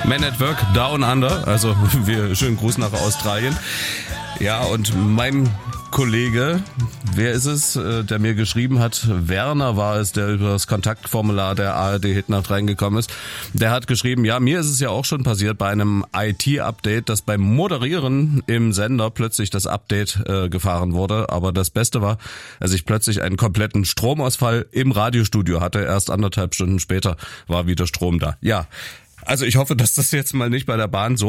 Man at Work Down Under, also wir schönen Gruß nach Australien. Ja, und mein Kollege, wer ist es, der mir geschrieben hat? Werner war es, der über das Kontaktformular der ARD Hitnacht reingekommen ist. Der hat geschrieben, ja, mir ist es ja auch schon passiert bei einem IT-Update, dass beim Moderieren im Sender plötzlich das Update gefahren wurde. Aber das Beste war, als ich plötzlich einen kompletten Stromausfall im Radiostudio hatte. Erst 1,5 Stunden später war wieder Strom da. Ja, also ich hoffe, dass das jetzt mal nicht bei der Bahn so